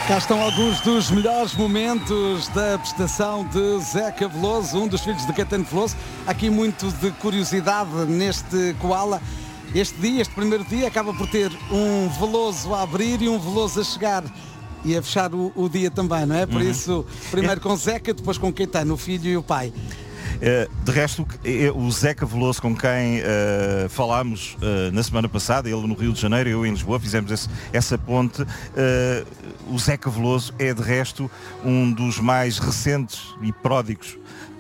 Cá estão alguns dos melhores momentos da prestação de Zeca Veloso, um dos filhos de Caetano Veloso. Aqui muito de curiosidade neste Koala. Este primeiro dia, acaba por ter um Veloso a abrir e um Veloso a chegar. E a fechar o dia também, não é? Por isso, primeiro com Zeca, depois com Caetano, o filho e o pai. De resto, o Zeca Veloso, com quem falámos na semana passada, ele no Rio de Janeiro, eu em Lisboa, fizemos essa ponte. O Zeca Veloso é, de resto, um dos mais recentes e pródigos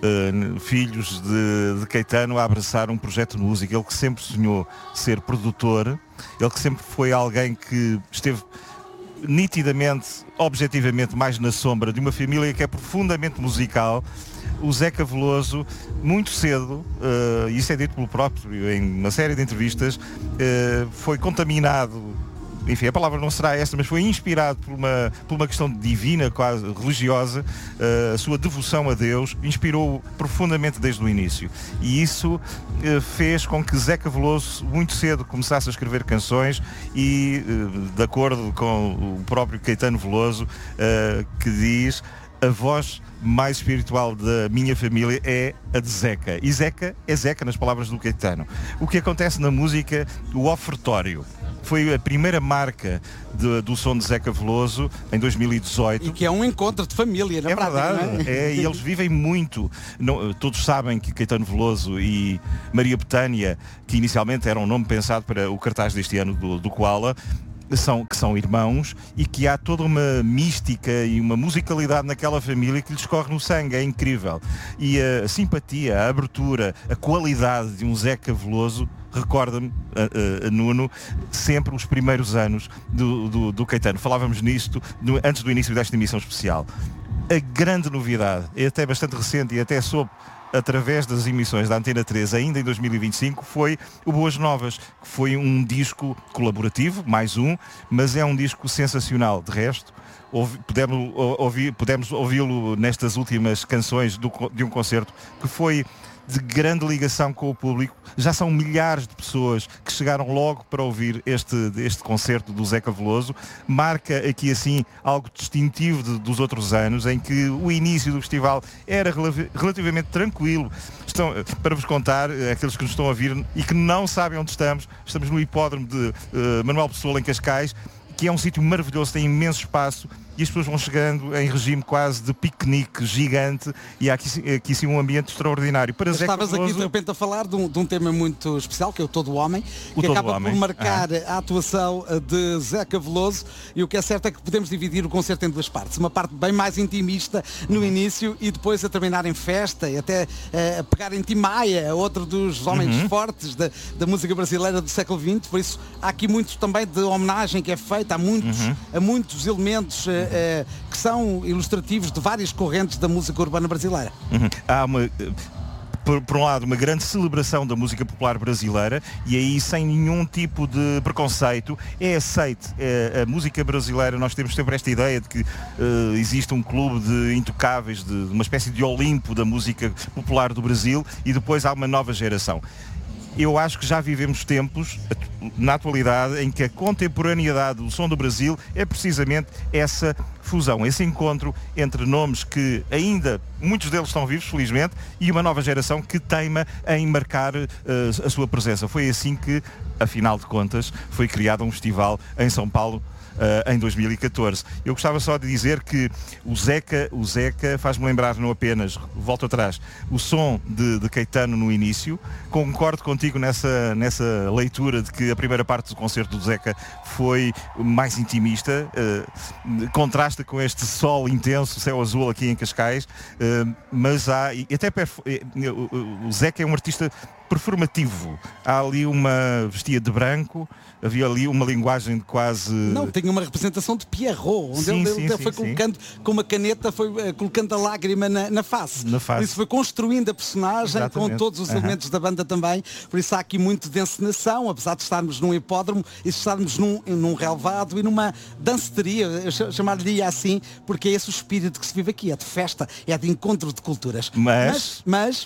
filhos de Caetano a abraçar um projeto de música. Ele que sempre sonhou ser produtor, ele que sempre foi alguém que esteve nitidamente, objetivamente, mais na sombra de uma família que é profundamente musical. O Zeca Veloso, muito cedo, isso é dito pelo próprio em uma série de entrevistas, foi contaminado, enfim, a palavra não será esta, mas foi inspirado por uma questão divina, quase religiosa. A sua devoção a Deus inspirou-o profundamente desde o início. E isso fez com que Zeca Veloso, muito cedo, começasse a escrever canções e, de acordo com o próprio Caetano Veloso, que diz: a voz mais espiritual da minha família é a de Zeca. E Zeca é Zeca, nas palavras do Caetano. O que acontece na música, o ofertório, foi a primeira marca do som de Zeca Veloso em 2018. E que é um encontro de família, na prática, verdade, não é? E eles vivem muito. Todos sabem que Caetano Veloso e Maria Bethânia, que inicialmente era um nome pensado para o cartaz deste ano do Koala, que são irmãos, e que há toda uma mística e uma musicalidade naquela família que lhes corre no sangue, é incrível. E a simpatia, a abertura, a qualidade de um Zeca Veloso recorda-me, Nuno, sempre os primeiros anos do Caetano. Falávamos nisto antes do início desta emissão especial. A grande novidade, é até bastante recente e até soube através das emissões da Antena 3 ainda em 2025, foi o Boas Novas, que foi um disco colaborativo, mais um, mas é um disco sensacional. De resto, pudemos ouvi-lo nestas últimas canções de um concerto que foi de grande ligação com o público. Já são milhares de pessoas que chegaram logo para ouvir este concerto do Zeca Veloso. Marca aqui assim algo distintivo dos outros anos, em que o início do festival era relativamente tranquilo. Para vos contar, aqueles que nos estão a ouvir e que não sabem onde estamos no hipódromo de Manuel Pessoa, em Cascais, que é um sítio maravilhoso, tem imenso espaço, e as pessoas vão chegando em regime quase de piquenique gigante, e há aqui sim um ambiente extraordinário. Estavas aqui de repente a falar de um tema muito especial, que é o Todo o Homem, que acaba por marcar a atuação de Zeca Veloso, e o que é certo é que podemos dividir o concerto em duas partes. Uma parte bem mais intimista no início e depois a terminar em festa e até a pegar em Tim Maia, outro dos homens fortes da música brasileira do século XX. Por isso há aqui muito também de homenagem que é feita a muitos elementos que são ilustrativos de várias correntes da música urbana brasileira. Há por um lado, uma grande celebração da música popular brasileira, e aí sem nenhum tipo de preconceito é aceite. A música brasileira, nós temos sempre esta ideia de que existe um clube de intocáveis, de uma espécie de Olimpo da música popular do Brasil, e depois há uma nova geração. Eu acho que já vivemos tempos, na atualidade, em que a contemporaneidade do som do Brasil é precisamente essa fusão, esse encontro entre nomes que ainda, muitos deles estão vivos, felizmente, e uma nova geração que teima em marcar a sua presença. Foi assim que, afinal de contas, foi criado um festival em São Paulo, em 2014. Eu gostava só de dizer que o Zeca faz-me lembrar não apenas, volto atrás, o som de Caetano no início. Concordo contigo nessa leitura de que a primeira parte do concerto do Zeca foi mais intimista, contrasta com este sol intenso, céu azul aqui em Cascais, mas há, e até o Zeca é um artista performativo. Há ali uma vestia de branco, havia ali uma linguagem de quase... Não, tem uma representação de Pierrot, onde ele foi colocando com uma caneta, foi colocando a lágrima na face. Por isso foi construindo a personagem. Exatamente. Com todos os elementos da banda também. Por isso há aqui muito de encenação, apesar de estarmos num hipódromo e de estarmos num relevado e numa danceteria, chamar-lhe assim, porque é esse o espírito que se vive aqui, é de festa, é de encontro de culturas. Mas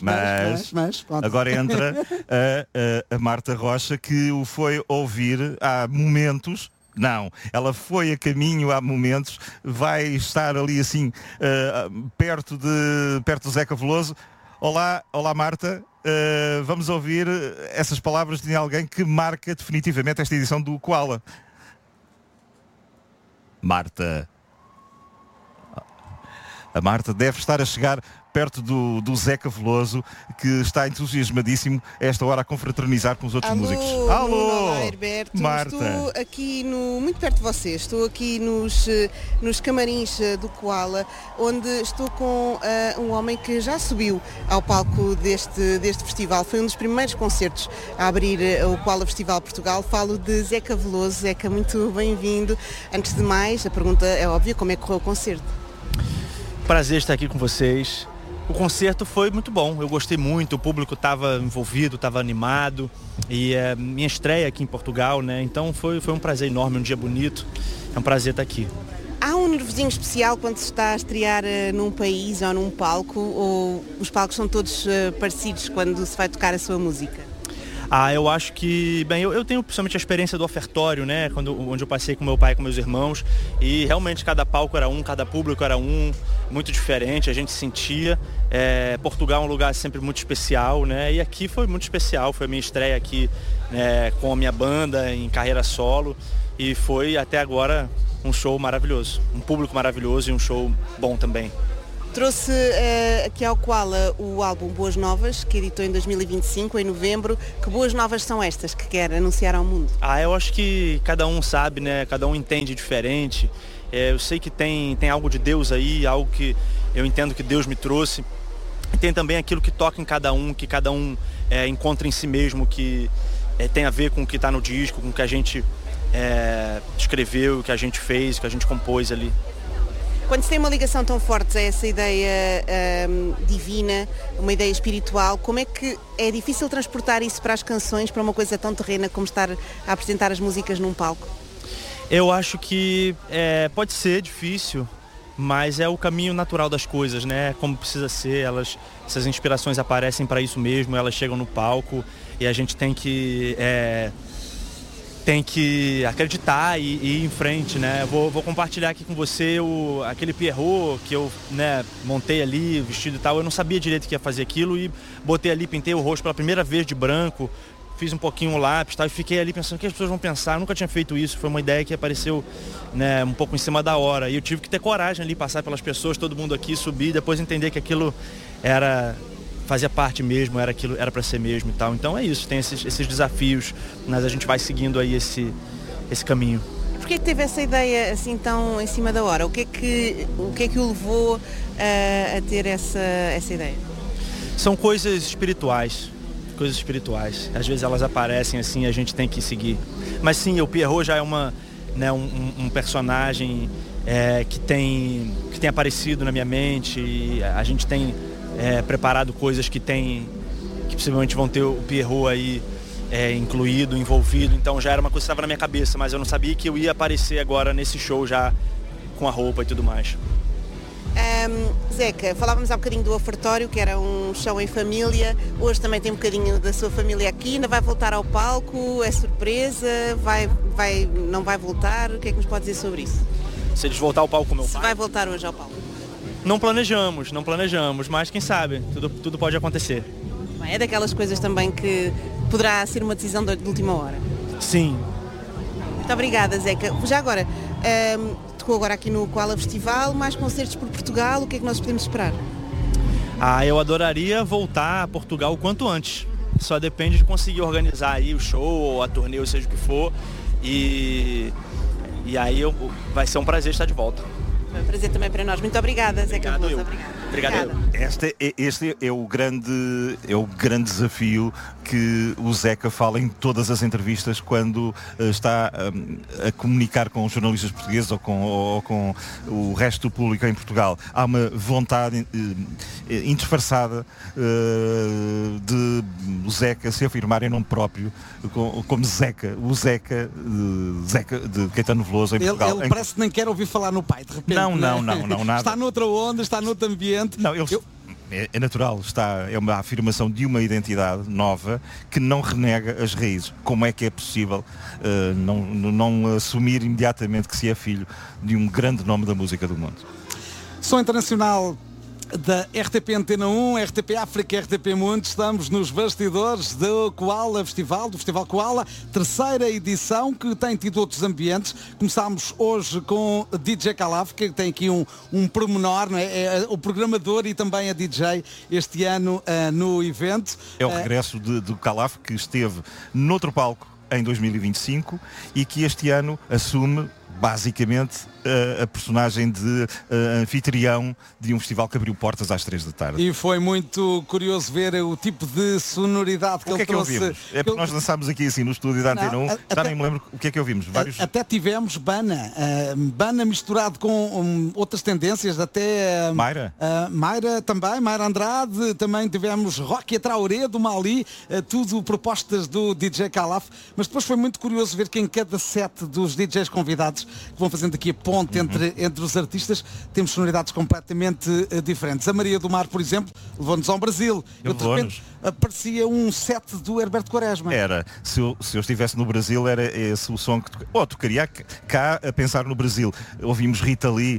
agora entra a Marta Rocha, que o foi ouvir há momentos Não, ela foi a caminho há momentos, vai estar ali assim, perto do Zeca Veloso. Olá Marta, vamos ouvir essas palavras de alguém que marca definitivamente esta edição do Koala. Marta. A Marta deve estar a chegar perto do Zeca Veloso, que está entusiasmadíssimo a esta hora a confraternizar com os outros músicos. Alô! Olá, Herberto. Marta. Estou aqui muito perto de vocês, estou aqui nos camarins do Koala, onde estou com um homem que já subiu ao palco deste festival. Foi um dos primeiros concertos a abrir o Koala Festival Portugal. Falo de Zeca Veloso. Zeca, muito bem-vindo. Antes de mais, a pergunta é óbvia, como é que correu o concerto? Prazer estar aqui com vocês. O concerto foi muito bom, eu gostei muito, o público estava envolvido, estava animado e minha estreia aqui em Portugal, né? Então foi um prazer enorme, um dia bonito, é um prazer estar aqui. Há um nervosinho especial quando se está a estrear num país ou num palco, ou os palcos são todos parecidos quando se vai tocar a sua música? Eu acho que, bem, eu tenho principalmente a experiência do ofertório, né, onde eu passei com meu pai e com meus irmãos, e realmente cada palco era cada público era muito diferente, a gente sentia. Portugal é um lugar sempre muito especial, né, e aqui foi muito especial, foi a minha estreia aqui, né, com a minha banda em carreira solo, e foi até agora um show maravilhoso, um público maravilhoso e um show bom também. Trouxe aqui ao Koala o álbum Boas Novas, que editou em 2025, em novembro. Que boas novas são estas que quer anunciar ao mundo? Eu acho que cada um sabe, né? Cada um entende diferente. Eu sei que tem algo de Deus aí, algo que eu entendo que Deus me trouxe. E tem também aquilo que toca em cada um, que cada um encontra em si mesmo, que tem a ver com o que está no disco, com o que a gente escreveu, o que a gente fez, o que a gente compôs ali. Quando se tem uma ligação tão forte a essa ideia divina, uma ideia espiritual, como é que é difícil transportar isso para as canções, para uma coisa tão terrena como estar a apresentar as músicas num palco? Eu acho que pode ser difícil, mas é o caminho natural das coisas, né? Como precisa ser, essas inspirações aparecem para isso mesmo, elas chegam no palco e a gente tem que acreditar e ir em frente, né? Vou compartilhar aqui com você aquele Pierrot que eu, né, montei ali, vestido e tal. Eu não sabia direito que ia fazer aquilo e botei ali, pintei o rosto pela primeira vez de branco, fiz um pouquinho o lápis, tal, e fiquei ali pensando o que as pessoas vão pensar. Eu nunca tinha feito isso, foi uma ideia que apareceu, né, um pouco em cima da hora. E eu tive que ter coragem ali, passar pelas pessoas, todo mundo aqui, subir, depois entender que aquilo fazia parte mesmo, era para ser mesmo e tal. Então é isso, tem esses desafios, mas a gente vai seguindo aí esse caminho. Por que teve essa ideia assim tão em cima da hora? O que é que o levou a ter essa ideia? São coisas espirituais. Às vezes elas aparecem assim e a gente tem que seguir. Mas sim, o Pierrot já é um personagem que tem aparecido na minha mente, e a gente tem preparado coisas que possivelmente vão ter o Pierrot aí incluído, envolvido. Então já era uma coisa que estava na minha cabeça, mas eu não sabia que eu ia aparecer agora nesse show já com a roupa e tudo mais. Zeca, falávamos há bocadinho do ofertório, que era um show em família. Hoje também tem um bocadinho da sua família aqui. Ainda vai voltar ao palco? É surpresa? Não vai voltar? O que é que nos pode dizer sobre isso? Se eles voltar ao palco com o meu pai? Se vai voltar hoje ao palco? Não planejamos, mas quem sabe, tudo pode acontecer. Bem, é daquelas coisas também que poderá ser uma decisão de última hora. Sim. Muito obrigada, Zeca. Já agora, tocou agora aqui no Koala Festival, mais concertos por Portugal, o que é que nós podemos esperar? Eu adoraria voltar a Portugal o quanto antes. Só depende de conseguir organizar aí o show, ou a turnê, ou seja o que for. E aí vai ser um prazer estar de volta. Foi um prazer também para nós. Muito obrigada, Zeca Veloso. Obrigado. Este é o grande desafio que o Zeca fala em todas as entrevistas quando está a comunicar com os jornalistas portugueses ou com o resto do público em Portugal. Há uma vontade indisfarçada de o Zeca se afirmar em nome próprio como Zeca, o Zeca de Caetano Veloso em Portugal. Ele parece que nem quer ouvir falar no pai, de repente. Não, nada. Está noutra onda, está noutro ambiente. Não, é natural, é uma afirmação de uma identidade nova que não renega as raízes. Como é que é possível não assumir imediatamente que se é filho de um grande nome da música do mundo? Som internacional da RTP Antena 1, RTP África, RTP Mundo. Estamos nos bastidores do Koala Festival, do Festival Koala, terceira edição, que tem tido outros ambientes. Começámos hoje com DJ Calaf, que tem aqui um pormenor, não é? É o programador e também a DJ este ano no evento. É o regresso do Calaf, que esteve noutro palco em 2025 e que este ano assume basicamente a personagem de anfitrião de um festival que abriu portas às 3 da tarde. E foi muito curioso ver o tipo de sonoridade que ele trouxe. O que é que ouvimos? É porque nós lançámos aqui assim no estúdio da Antena 1, já nem me lembro o que é que ouvimos. Até tivemos Bana misturado com outras tendências, até Mayra também, Mayra Andrade, também tivemos Rocky Traoré do Mali, tudo propostas do DJ Calaf, mas depois foi muito curioso ver que em cada set dos DJs convidados que vão fazendo aqui a ponte entre os artistas, temos sonoridades completamente diferentes. A Maria do Mar, por exemplo, levou-nos ao Brasil. De repente aparecia um set do Herberto Quaresma. Era, se eu estivesse no Brasil, era esse o som que tocaria cá a pensar no Brasil. Ouvimos Rita Lee,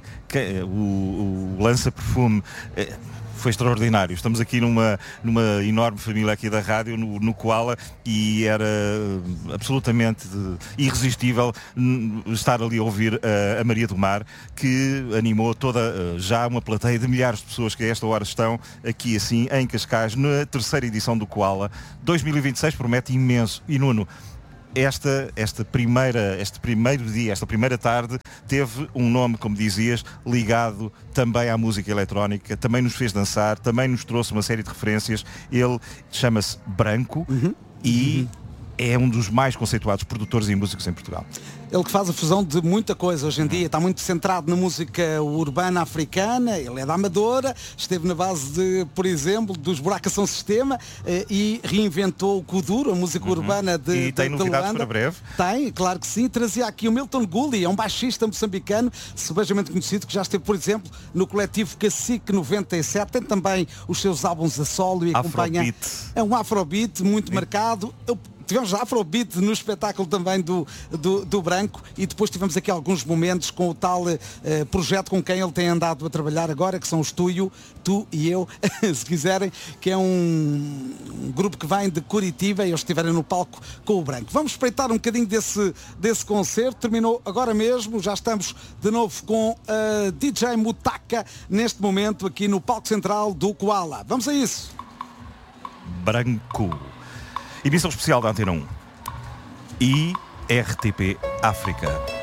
o lança-perfume. Foi extraordinário. Estamos aqui numa enorme família aqui da rádio, no Koala, e era absolutamente irresistível estar ali a ouvir a Maria do Mar, que animou toda já uma plateia de milhares de pessoas que a esta hora estão aqui assim em Cascais, na terceira edição do Koala. 2026 promete imenso. E Nuno, este primeiro dia, esta primeira tarde, teve um nome, como dizias, ligado também à música eletrónica, também nos fez dançar, também nos trouxe uma série de referências. Ele chama-se Branco e é um dos mais conceituados produtores e músicos em Portugal. Ele que faz a fusão de muita coisa hoje em dia, está muito centrado na música urbana africana, ele é da Amadora, esteve na base de, por exemplo, dos Buracação Sistema e reinventou o Kuduro, a música urbana de E tem novidades para breve? Tem, claro que sim. Trazia aqui o Milton Gulli, é um baixista moçambicano, sebejamente conhecido, que já esteve, por exemplo, no coletivo Cacique 97, tem também os seus álbuns a solo e acompanha. Afrobeat. É um afrobeat muito marcado. Tivemos Afrobeat no espetáculo também do Branco, e depois tivemos aqui alguns momentos com o tal projeto com quem ele tem andado a trabalhar agora, que são os Tu e Eu, se quiserem, que é um grupo que vem de Curitiba, e eles estiveram no palco com o Branco. Vamos espreitar um bocadinho desse concerto. Terminou agora mesmo, já estamos de novo com a DJ Mutaka neste momento aqui no palco central do Koala. Vamos a isso. Branco. Emissão especial da Antena 1 e RTP África.